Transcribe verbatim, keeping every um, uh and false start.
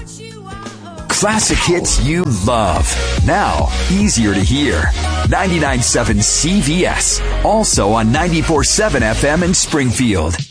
Classic hits you love. Now, easier to hear. ninety-nine point seven C V S. Also on ninety-four point seven F M in Springfield.